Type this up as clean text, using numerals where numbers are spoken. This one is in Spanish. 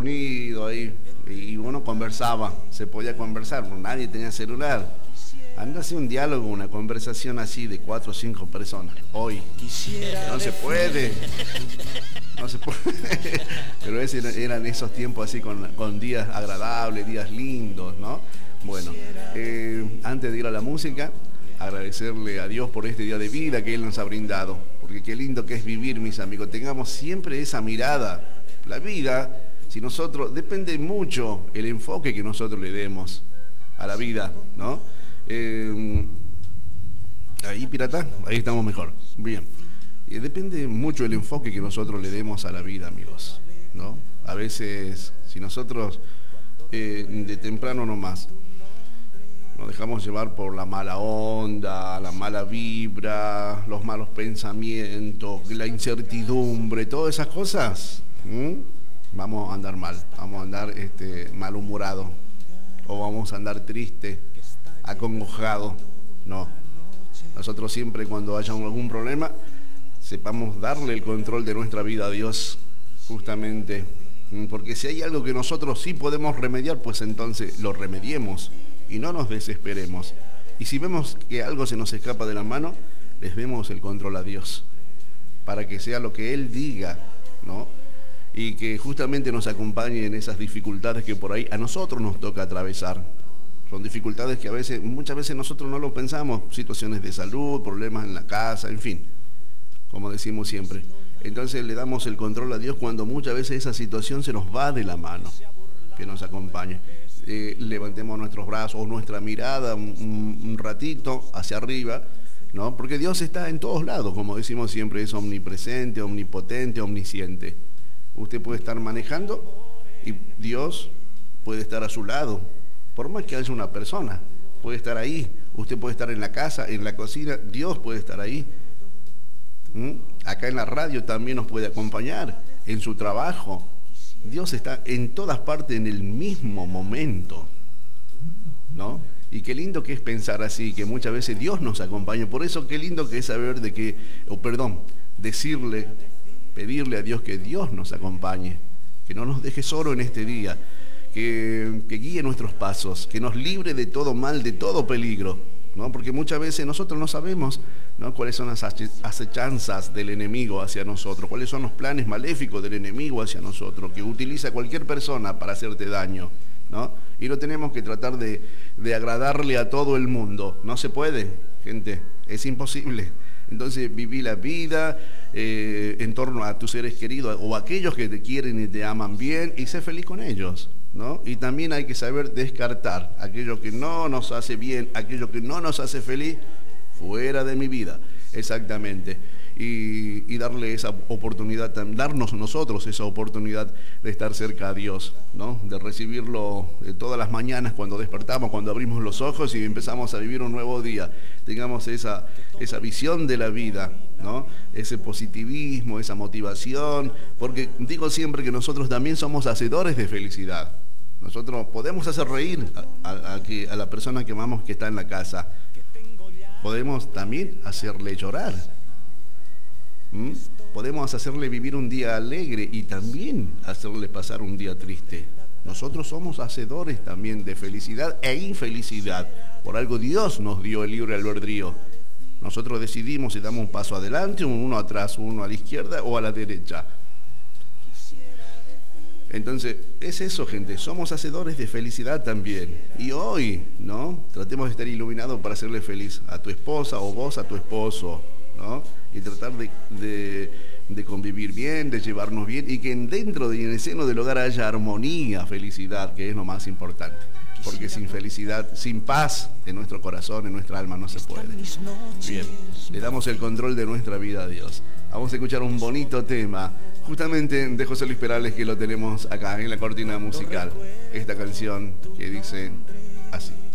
dormido ahí y uno conversaba, se podía conversar, nadie tenía celular. Anda a hacer un diálogo, una conversación así de 4 o 5 personas. Hoy no se puede. No se puede. Pero eran esos tiempos así con días agradables, días lindos, ¿no? Bueno, antes de ir a la música, agradecerle a Dios por este día de vida que Él nos ha brindado. Porque qué lindo que es vivir, mis amigos. Tengamos siempre esa mirada. La vida, si nosotros, depende mucho el enfoque que nosotros le demos a la vida, ¿no? Ahí, pirata, ahí estamos mejor. Bien. Depende mucho el enfoque que nosotros le demos a la vida, amigos, ¿no? A veces, si nosotros de temprano nomás nos dejamos llevar por la mala onda, la mala vibra, los malos pensamientos, la incertidumbre, todas esas cosas, vamos a andar mal, vamos a andar malhumorado, o vamos a andar triste, acongojado. No, nosotros siempre cuando haya algún problema sepamos darle el control de nuestra vida a Dios, justamente, porque si hay algo que nosotros sí podemos remediar, pues entonces lo remediemos y no nos desesperemos. Y si vemos que algo se nos escapa de la mano, les demos el control a Dios, para que sea lo que Él diga, ¿no? Y que justamente nos acompañe en esas dificultades que por ahí a nosotros nos toca atravesar. Son dificultades que muchas veces nosotros no lo pensamos, situaciones de salud, problemas en la casa, en fin, como decimos siempre. Entonces le damos el control a Dios cuando muchas veces esa situación se nos va de la mano, que nos acompañe. Levantemos nuestros brazos o nuestra mirada un ratito hacia arriba, ¿no? Porque Dios está en todos lados, como decimos siempre, es omnipresente, omnipotente, omnisciente. Usted puede estar manejando y Dios puede estar a su lado, por más que haya una persona, puede estar ahí. Usted puede estar en la casa, en la cocina, Dios puede estar ahí. Acá en la radio también nos puede acompañar, en su trabajo. Dios está en todas partes en el mismo momento, ¿no? Y qué lindo que es pensar así, que muchas veces Dios nos acompaña. Por eso qué lindo que es saber pedirle a Dios que Dios nos acompañe, que no nos deje solo en este día, que guíe nuestros pasos, que nos libre de todo mal, de todo peligro, ¿no? Porque muchas veces nosotros no sabemos, ¿no?, cuáles son las acechanzas del enemigo hacia nosotros, cuáles son los planes maléficos del enemigo hacia nosotros, que utiliza cualquier persona para hacerte daño, ¿no? Y no tenemos que tratar de agradarle a todo el mundo. No se puede, gente, es imposible. Entonces viví la vida en torno a tus seres queridos o aquellos que te quieren y te aman bien, y sé feliz con ellos, ¿no? Y también hay que saber descartar aquello que no nos hace bien, aquello que no nos hace feliz, fuera de mi vida, exactamente. Y darle esa oportunidad, darnos nosotros esa oportunidad de estar cerca a Dios, ¿no? De recibirlo todas las mañanas cuando despertamos, cuando abrimos los ojos y empezamos a vivir un nuevo día. Tengamos esa visión de la vida, ¿no? Ese positivismo, esa motivación, porque digo siempre que nosotros también somos hacedores de felicidad. Nosotros podemos hacer reír a la persona que amamos que está en la casa. Podemos también hacerle llorar. Podemos hacerle vivir un día alegre y también hacerle pasar un día triste. Nosotros somos hacedores también de felicidad e infelicidad. Por algo Dios nos dio el libre albedrío. Nosotros decidimos si damos un paso adelante, uno atrás, uno a la izquierda o a la derecha. Entonces, es eso, gente, somos hacedores de felicidad también. Y hoy, ¿no?, tratemos de estar iluminados para hacerle feliz a tu esposa o vos a tu esposo, ¿no? Y tratar de convivir bien, de llevarnos bien, y que dentro y en el seno del hogar haya armonía, felicidad, que es lo más importante. Porque sin felicidad, sin paz en nuestro corazón, en nuestra alma, no se puede. Bien, le damos el control de nuestra vida a Dios. Vamos a escuchar un bonito tema, justamente de José Luis Perales, que lo tenemos acá en la cortina musical. Esta canción que dice así.